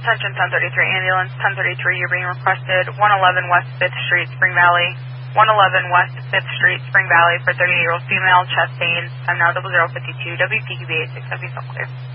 Attention 1033 ambulance, 1033, you're being requested 111 West 5th Street, Spring Valley. 111 West 5th Street, Spring Valley for 38-year-old female, chest pain. Time now 0052, WPQB 86, have you so clear.